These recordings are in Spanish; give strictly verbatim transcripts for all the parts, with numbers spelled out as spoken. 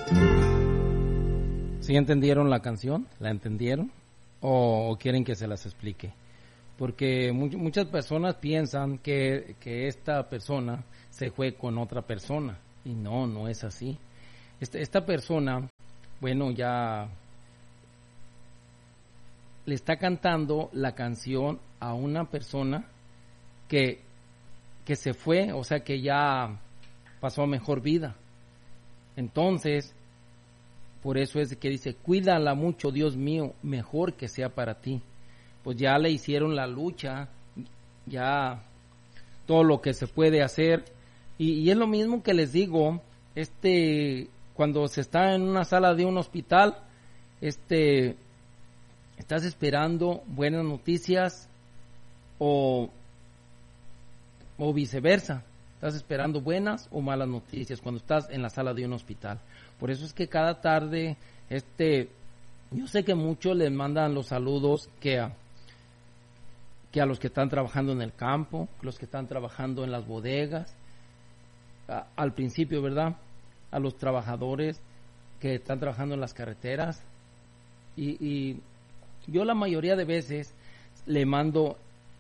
¿Sí entendieron la canción? ¿La entendieron? ¿O, o quieren que se las explique? Porque mu- muchas personas piensan que, que esta persona se fue con otra persona. Y no, no es así. Esta, esta persona, bueno, ya le está cantando la canción a una persona que, que se fue, o sea, que ya pasó a mejor vida. Entonces, por eso es que dice, cuídala mucho, Dios mío, mejor que sea para ti. Pues ya le hicieron la lucha, ya todo lo que se puede hacer. Y, y es lo mismo que les digo, este, cuando se está en una sala de un hospital, este, estás esperando buenas noticias o, o viceversa. Estás esperando buenas o malas noticias cuando estás en la sala de un hospital. Por eso es que cada tarde, este, yo sé que muchos les mandan los saludos que a, que a los que están trabajando en el campo, los que están trabajando en las bodegas, a, al principio, ¿verdad? A los trabajadores que están trabajando en las carreteras. Y, y yo la mayoría de veces le mando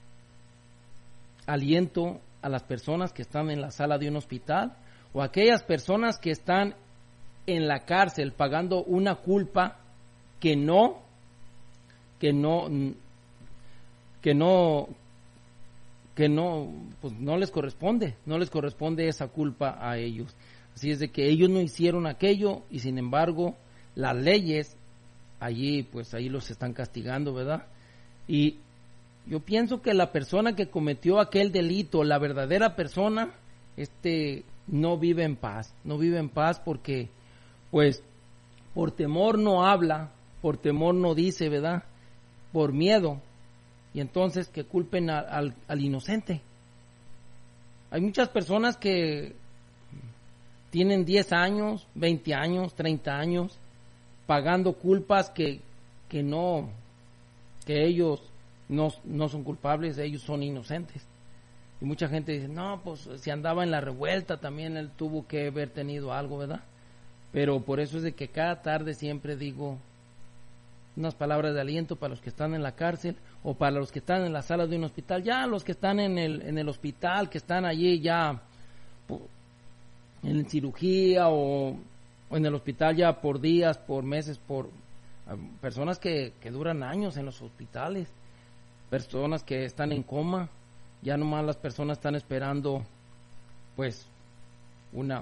aliento a las personas que están en la sala de un hospital o a aquellas personas que están en la cárcel pagando una culpa que no que no que no que no pues no les corresponde, no les corresponde esa culpa a ellos. Así es de que ellos no hicieron aquello y sin embargo las leyes allí pues ahí los están castigando, ¿verdad? Y yo pienso que la persona que cometió aquel delito, la verdadera persona, este no vive en paz, no vive en paz porque pues por temor no habla, por temor no dice, ¿verdad? Por miedo. Y entonces que culpen a, al, al inocente. Hay muchas personas que tienen diez años, veinte años, treinta años, pagando culpas que, que no, que ellos no, no son culpables, ellos son inocentes. Y mucha gente dice, no, pues si andaba en la revuelta también él tuvo que haber tenido algo, ¿verdad? Pero por eso es de que cada tarde siempre digo unas palabras de aliento para los que están en la cárcel o para los que están en la sala de un hospital. Ya los que están en el, en el hospital, que están allí ya por, en cirugía o, o en el hospital ya por días, por meses, por personas que, que duran años en los hospitales, personas que están en coma. Ya nomás las personas están esperando pues una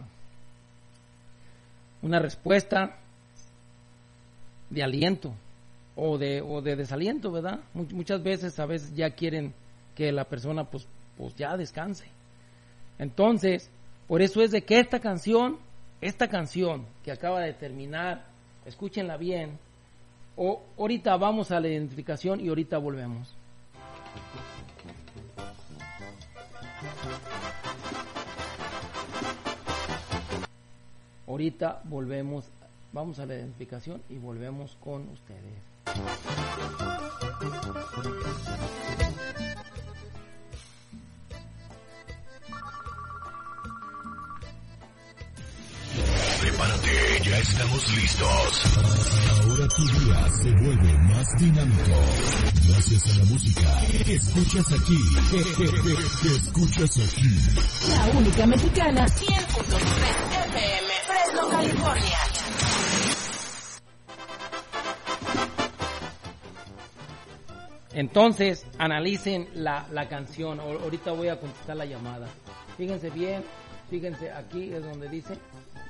una respuesta de aliento o de o de desaliento, ¿verdad? Muchas veces a veces ya quieren que la persona pues pues ya descanse. Entonces, por eso es de que esta canción, esta canción que acaba de terminar, escúchenla bien. O ahorita vamos a la identificación y ahorita volvemos. Ahorita volvemos, vamos a la identificación y volvemos con ustedes. Prepárate, ya estamos listos. Ahora tu día se vuelve más dinámico. Gracias a la música que escuchas aquí. Que escuchas aquí. La única mexicana, cien punto tres F M, Fresno, California. Entonces, analicen la, la canción. Ahorita voy a contestar la llamada. Fíjense bien, fíjense aquí es donde dice